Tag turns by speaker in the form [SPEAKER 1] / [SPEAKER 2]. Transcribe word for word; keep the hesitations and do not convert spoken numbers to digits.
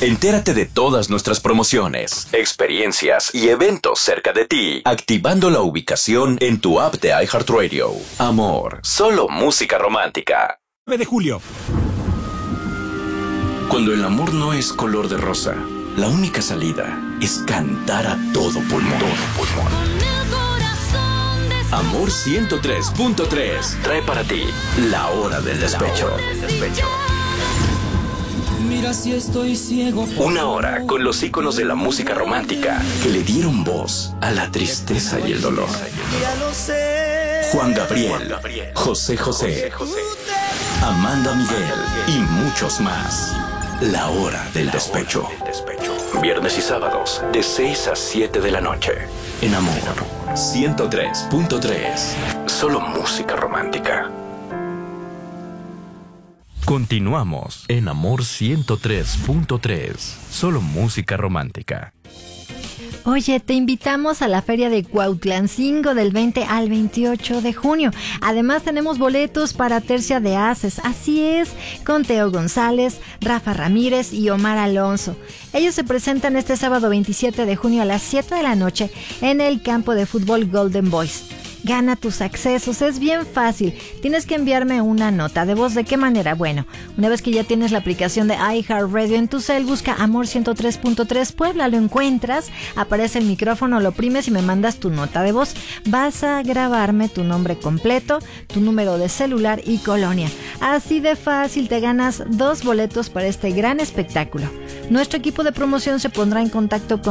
[SPEAKER 1] Entérate de todas nuestras promociones, experiencias y eventos cerca de ti, activando la ubicación en tu app de iHeartRadio. Amor, solo música romántica.
[SPEAKER 2] nueve de julio.
[SPEAKER 1] Cuando el amor no es color de rosa, la única salida es cantar a todo pulmón. Todo pulmón. Amor ciento tres punto tres trae para ti La Hora del Despecho. La Hora del Despecho.
[SPEAKER 3] Mira si estoy ciego.
[SPEAKER 1] Una hora con los íconos de la música romántica que le dieron voz a la tristeza y el dolor. Juan Gabriel, José José, Amanda Miguel y muchos más. La Hora del Despecho. Viernes y sábados de seis a siete de la noche. En Amor ciento tres punto tres. Solo música romántica.
[SPEAKER 4] Continuamos en Amor ciento tres punto tres. Solo música romántica.
[SPEAKER 5] Oye, te invitamos a la Feria de Cuautlancingo del veinte al veintiocho de junio. Además tenemos boletos para Tercia de Haces. Así es, con Teo González, Rafa Ramírez y Omar Alonso. Ellos se presentan este sábado veintisiete de junio a las siete de la noche en el campo de fútbol Golden Boys. Gana tus accesos, es bien fácil. Tienes que enviarme una nota de voz. ¿De qué manera? Bueno, una vez que ya tienes la aplicación de iHeartRadio en tu cel, busca Amor ciento tres punto tres Puebla, lo encuentras, aparece el micrófono, lo oprimes y me mandas tu nota de voz. Vas a grabarme tu nombre completo, tu número de celular y colonia. Así de fácil te ganas dos boletos para este gran espectáculo. Nuestro equipo de promoción se pondrá en contacto con